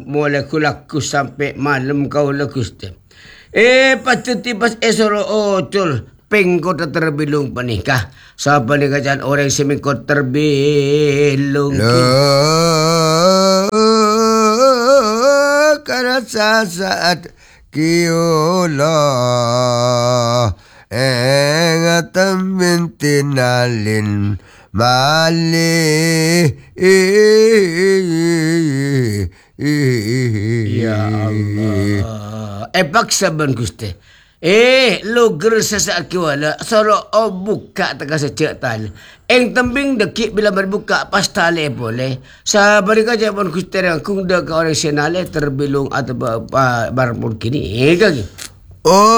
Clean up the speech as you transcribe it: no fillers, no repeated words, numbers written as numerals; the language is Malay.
mulai kulaku sampai malam kau lakus te. Patut tipas esoro ocol. Pengkota terbilung panikah. Siapa ni kacan orang semingkot terbilung. Karena saat kiola engatan bintinalin mali. Ya Allah. Paksa ban Gusti. Luger sesak kiwala soro buka tak kasi cek tal. Eng tembing dekik bila berbuka pas tali boleh. Sa balik aja pun Gusti yang kung dah ke orang senale terbilung atau barpun kini. Kaki.